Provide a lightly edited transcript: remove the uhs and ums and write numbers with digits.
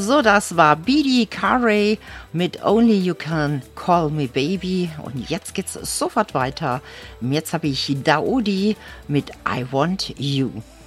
So, das war B.D. Carey mit Only You Can Call Me Baby. Und jetzt geht's sofort weiter. Jetzt habe ich Daoudi mit I Want You.